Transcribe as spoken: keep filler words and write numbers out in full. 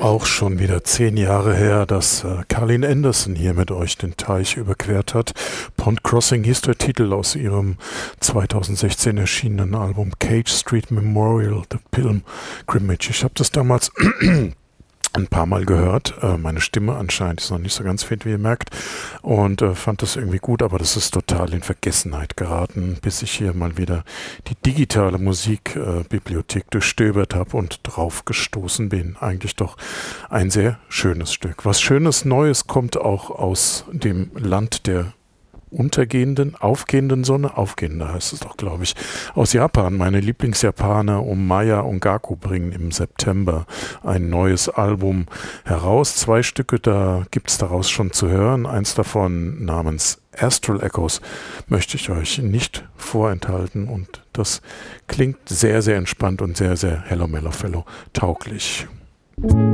Auch schon wieder zehn Jahre her, dass äh, Carleen Anderson hier mit euch den Teich überquert hat. Pond Crossing hieß der Titel aus ihrem zweitausendsechzehn erschienenen Album Cage Street Memorial, The Pilgrimage. Ich habe das damals ein paar Mal gehört. Äh, meine Stimme anscheinend ist noch nicht so ganz fit, wie ihr merkt. Und äh, fand das irgendwie gut, aber das ist total in Vergessenheit geraten, bis ich hier mal wieder die digitale Musikbibliothek äh, durchstöbert habe und drauf gestoßen bin. Eigentlich doch ein sehr schönes Stück. Was Schönes Neues kommt auch aus dem Land der untergehenden, aufgehenden Sonne, aufgehende heißt es doch, glaube ich, aus Japan. Meine Lieblingsjapaner um Maya Ongaku bringen im September ein neues Album heraus. Zwei Stücke, da gibt es daraus schon zu hören. Eins davon namens Astral Echoes möchte ich euch nicht vorenthalten und das klingt sehr, sehr entspannt und sehr, sehr Hello Mellow Fellow tauglich.